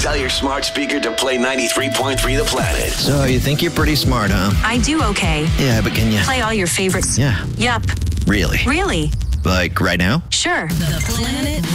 Tell your smart speaker to play 93.3 The Planet. So you think you're pretty smart, huh? I do okay. Yeah, but can you? Play all your favorites. Yeah. Yup. Really? Really? Like right now? Sure. The Planet